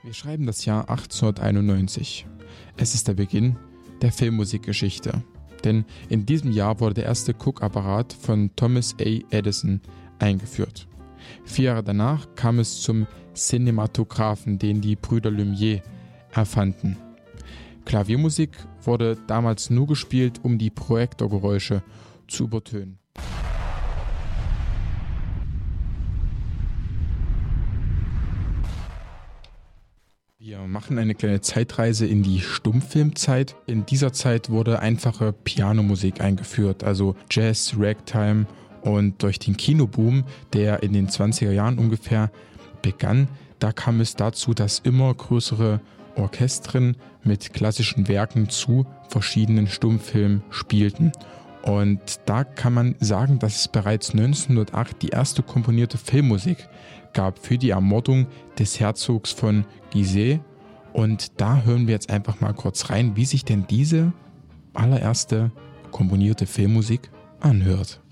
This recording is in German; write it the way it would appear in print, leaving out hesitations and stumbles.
Wir schreiben das Jahr 1891. Es ist der Beginn der Filmmusikgeschichte. Denn in diesem Jahr wurde der erste Guckapparat von Thomas A. Edison eingeführt. 4 Jahre danach kam es zum Cinematographen, den die Brüder Lumière erfanden. Klaviermusik wurde damals nur gespielt, um die Projektorgeräusche zu übertönen. Wir machen eine kleine Zeitreise in die Stummfilmzeit. In dieser Zeit wurde einfache Pianomusik eingeführt, also Jazz, Ragtime, und durch den Kinoboom, der in den 20er Jahren ungefähr begann, da kam es dazu, dass immer größere Orchestern mit klassischen Werken zu verschiedenen Stummfilmen spielten. Und da kann man sagen, dass es bereits 1908 die erste komponierte Filmmusik gab für die Ermordung des Herzogs von Gizeh. Und da hören wir jetzt einfach mal kurz rein, wie sich denn diese allererste komponierte Filmmusik anhört.